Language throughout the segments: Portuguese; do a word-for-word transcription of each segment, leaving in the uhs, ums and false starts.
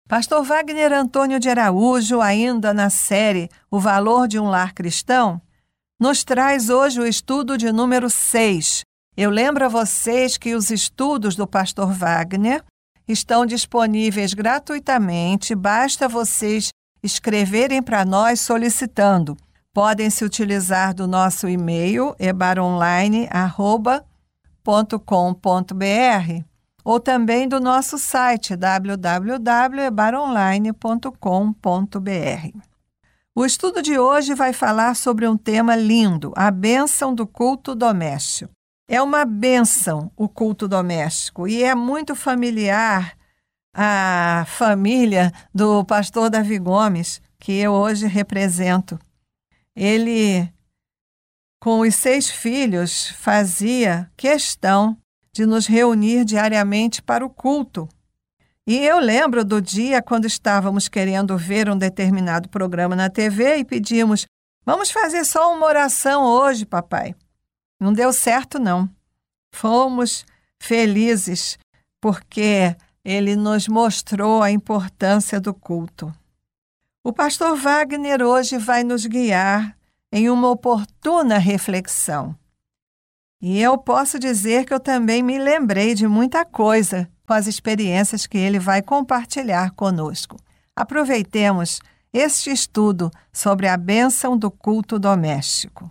Pastor Wagner Antônio de Araújo, ainda na série O Valor de um Lar Cristão, nos traz hoje o estudo de número seis. Eu lembro a vocês que os estudos do Pastor Wagner estão disponíveis gratuitamente, basta vocês escreverem para nós solicitando. Podem se utilizar do nosso e-mail, ebaronline arroba ponto com ponto b r, ou também do nosso site, w w w ponto ebaronline ponto com ponto b r. O estudo de hoje vai falar sobre um tema lindo, a bênção do culto doméstico. É uma bênção o culto doméstico e é muito familiar à família do pastor Davi Gomes, que eu hoje represento. Ele, com os seis filhos, fazia questão de nos reunir diariamente para o culto. E eu lembro do dia quando estávamos querendo ver um determinado programa na T V e pedimos, vamos fazer só uma oração hoje, papai. Não deu certo, não. Fomos felizes porque ele nos mostrou a importância do culto. O pastor Wagner hoje vai nos guiar em uma oportuna reflexão. E eu posso dizer que eu também me lembrei de muita coisa com as experiências que ele vai compartilhar conosco. Aproveitemos este estudo sobre a bênção do culto doméstico.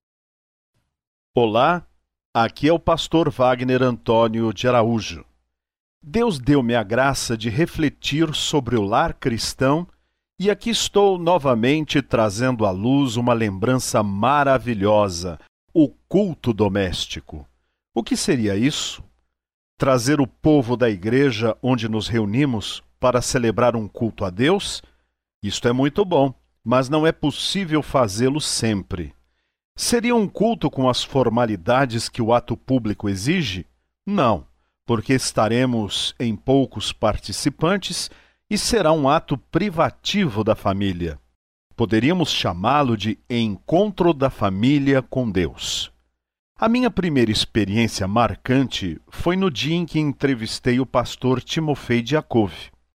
Olá, aqui é o pastor Wagner Antônio de Araújo. Deus deu-me a graça de refletir sobre o lar cristão e aqui estou novamente trazendo à luz uma lembrança maravilhosa, o culto doméstico. O que seria isso? Trazer o povo da igreja onde nos reunimos para celebrar um culto a Deus? Isto é muito bom, mas não é possível fazê-lo sempre. Seria um culto com as formalidades que o ato público exige? Não, porque estaremos em poucos participantes e será um ato privativo da família. Poderíamos chamá-lo de encontro da família com Deus. A minha primeira experiência marcante foi no dia em que entrevistei o pastor Timofei Diakov.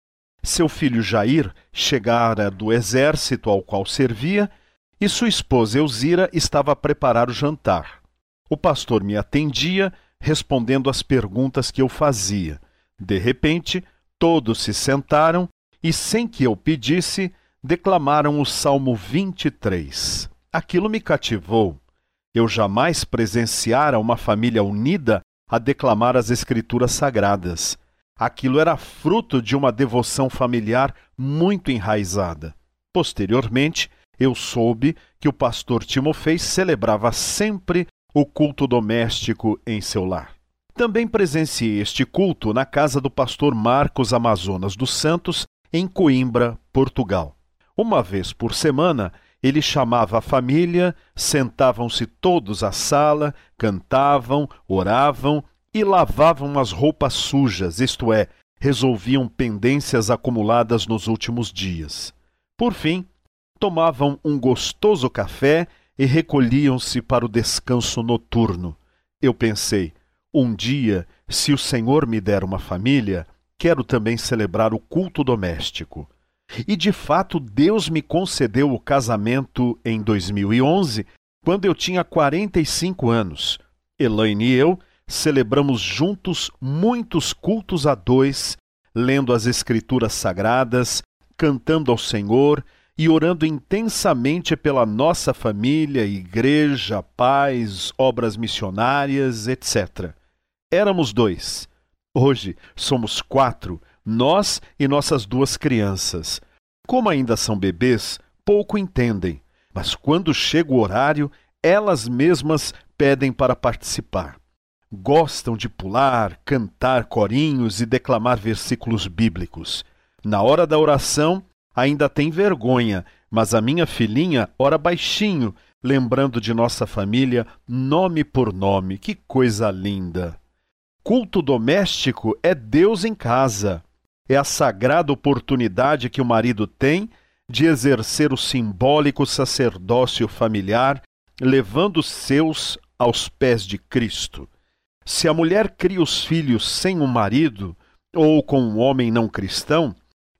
Seu filho Jair chegara do exército ao qual servia e sua esposa Elzira estava a preparar o jantar. O pastor me atendia, respondendo às perguntas que eu fazia. De repente, todos se sentaram e, sem que eu pedisse, declamaram o Salmo vinte e três. Aquilo me cativou. Eu jamais presenciara uma família unida a declamar as Escrituras Sagradas. Aquilo era fruto de uma devoção familiar muito enraizada. Posteriormente, eu soube que o pastor Timofei celebrava sempre o culto doméstico em seu lar. Também presenciei este culto na casa do pastor Marcos Amazonas dos Santos, em Coimbra, Portugal. Uma vez por semana, ele chamava a família, sentavam-se todos à sala, cantavam, oravam e lavavam as roupas sujas, isto é, resolviam pendências acumuladas nos últimos dias. Por fim, tomavam um gostoso café e recolhiam-se para o descanso noturno. Eu pensei, um dia, se o Senhor me der uma família, quero também celebrar o culto doméstico. E, de fato, Deus me concedeu o casamento em dois mil e onze, quando eu tinha quarenta e cinco anos. Elaine e eu celebramos juntos muitos cultos a dois, lendo as Escrituras Sagradas, cantando ao Senhor e orando intensamente pela nossa família, igreja, pais, obras missionárias, etcétera. Éramos dois. Hoje somos quatro, nós e nossas duas crianças. Como ainda são bebês, pouco entendem, mas quando chega o horário, elas mesmas pedem para participar. Gostam de pular, cantar corinhos e declamar versículos bíblicos. Na hora da oração, ainda tem vergonha, mas a minha filhinha ora baixinho, lembrando de nossa família, nome por nome. Que coisa linda! Culto doméstico é Deus em casa. É a sagrada oportunidade que o marido tem de exercer o simbólico sacerdócio familiar, levando os seus aos pés de Cristo. Se a mulher cria os filhos sem um marido ou com um homem não cristão,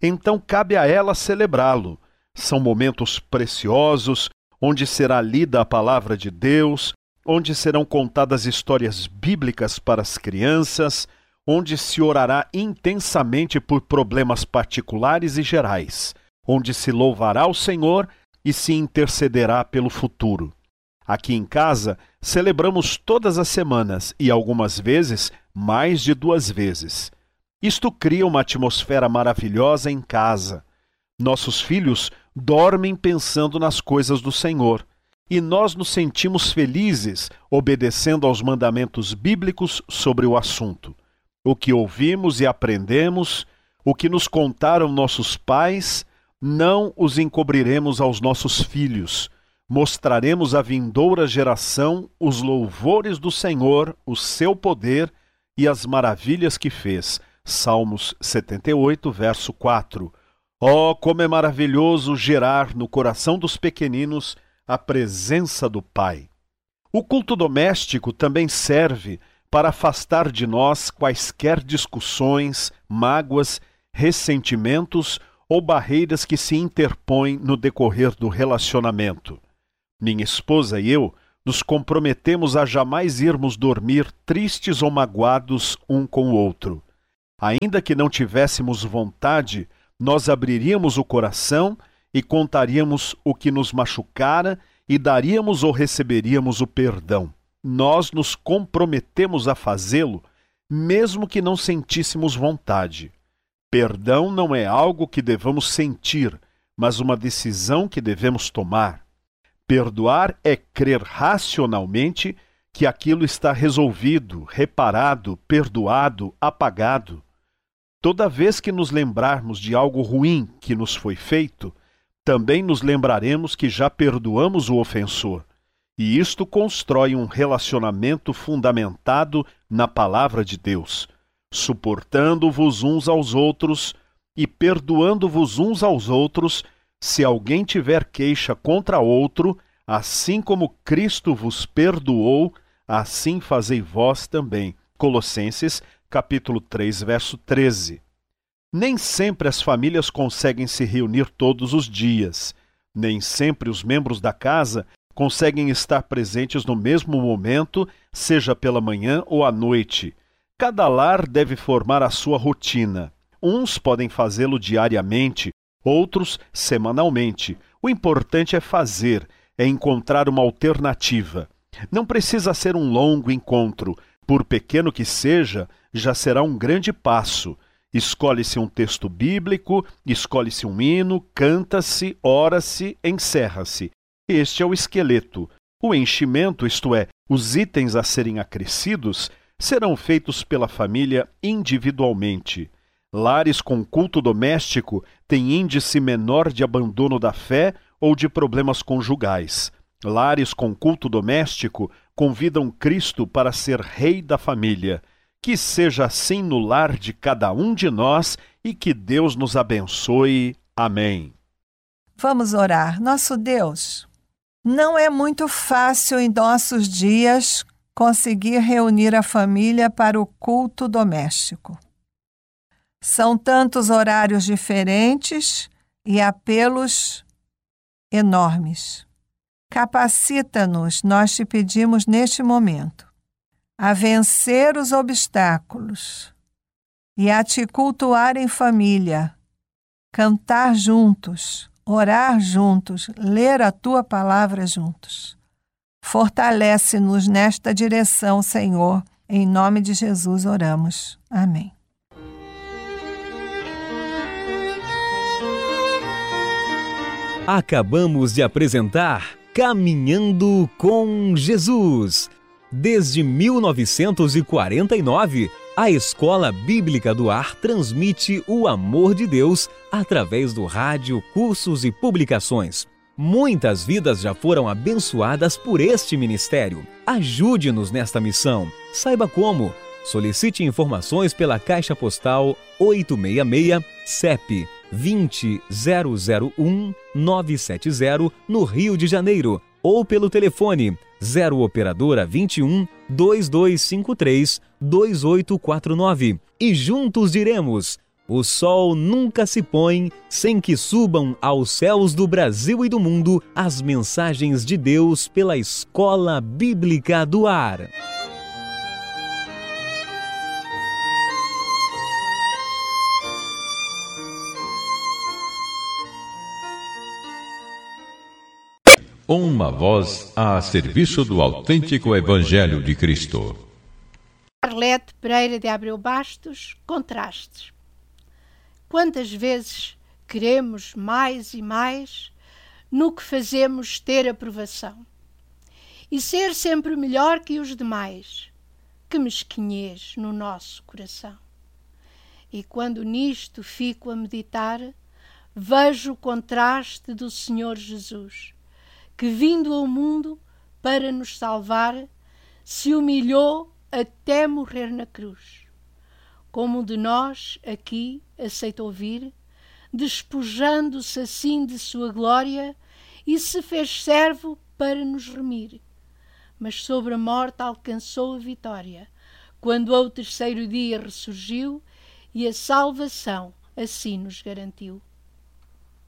então cabe a ela celebrá-lo. São momentos preciosos, onde será lida a palavra de Deus, onde serão contadas histórias bíblicas para as crianças, onde se orará intensamente por problemas particulares e gerais, onde se louvará o Senhor e se intercederá pelo futuro. Aqui em casa, celebramos todas as semanas e algumas vezes mais de duas vezes. Isto cria uma atmosfera maravilhosa em casa. Nossos filhos dormem pensando nas coisas do Senhor e nós nos sentimos felizes obedecendo aos mandamentos bíblicos sobre o assunto. O que ouvimos e aprendemos, o que nos contaram nossos pais, não os encobriremos aos nossos filhos. Mostraremos à vindoura geração os louvores do Senhor, o seu poder e as maravilhas que fez. Salmos setenta e oito, verso quatro. Oh, como é maravilhoso gerar no coração dos pequeninos a presença do Pai. O culto doméstico também serve para afastar de nós quaisquer discussões, mágoas, ressentimentos ou barreiras que se interpõem no decorrer do relacionamento. Minha esposa e eu nos comprometemos a jamais irmos dormir tristes ou magoados um com o outro. Ainda que não tivéssemos vontade, nós abriríamos o coração e contaríamos o que nos machucara e daríamos ou receberíamos o perdão. Nós nos comprometemos a fazê-lo, mesmo que não sentíssemos vontade. Perdão não é algo que devamos sentir, mas uma decisão que devemos tomar. Perdoar é crer racionalmente que aquilo está resolvido, reparado, perdoado, apagado. Toda vez que nos lembrarmos de algo ruim que nos foi feito, também nos lembraremos que já perdoamos o ofensor. E isto constrói um relacionamento fundamentado na palavra de Deus, suportando-vos uns aos outros e perdoando-vos uns aos outros, se alguém tiver queixa contra outro, assim como Cristo vos perdoou, assim fazei vós também. Colossenses, capítulo três, verso treze. Nem sempre as famílias conseguem se reunir todos os dias. Nem sempre os membros da casa conseguem estar presentes no mesmo momento, seja pela manhã ou à noite. Cada lar deve formar a sua rotina. Uns podem fazê-lo diariamente, outros semanalmente. O importante é fazer, é encontrar uma alternativa. Não precisa ser um longo encontro. Por pequeno que seja, já será um grande passo. Escolhe-se um texto bíblico, escolhe-se um hino, canta-se, ora-se, encerra-se. Este é o esqueleto. O enchimento, isto é, os itens a serem acrescidos, serão feitos pela família individualmente. Lares com culto doméstico têm índice menor de abandono da fé ou de problemas conjugais. Lares com culto doméstico convidam Cristo para ser rei da família. Que seja assim no lar de cada um de nós e que Deus nos abençoe. Amém. Vamos orar. Nosso Deus, não é muito fácil em nossos dias conseguir reunir a família para o culto doméstico. São tantos horários diferentes e apelos enormes. Capacita-nos, nós te pedimos neste momento, a vencer os obstáculos e a te cultuar em família, cantar juntos, orar juntos, ler a tua palavra juntos. Fortalece-nos nesta direção, Senhor. Em nome de Jesus oramos. Amém. Acabamos de apresentar Caminhando com Jesus. Desde mil novecentos e quarenta e nove, a Escola Bíblica do Ar transmite o amor de Deus através do rádio, cursos e publicações. Muitas vidas já foram abençoadas por este ministério. Ajude-nos nesta missão. Saiba como. Solicite informações pela Caixa Postal oitocentos e sessenta e seis, C E P vinte zero zero um nove sete zero, no Rio de Janeiro, ou pelo telefone zero operadora vinte e um, dois dois cinco três, dois oito quatro nove. E juntos diremos: O sol nunca se põe sem que subam aos céus do Brasil e do mundo as mensagens de Deus pela Escola Bíblica do Ar. Uma voz a serviço do autêntico Evangelho de Cristo. Arlete Pereira de Abreu Bastos, Contrastes. Quantas vezes queremos mais e mais no que fazemos ter aprovação e ser sempre melhor que os demais, que mesquinhez no nosso coração. E quando nisto fico a meditar, vejo o contraste do Senhor Jesus, que vindo ao mundo para nos salvar, se humilhou até morrer na cruz. Como um de nós aqui aceitou vir, despojando-se assim de sua glória, e se fez servo para nos remir. Mas sobre a morte alcançou a vitória, quando ao terceiro dia ressurgiu, e a salvação assim nos garantiu.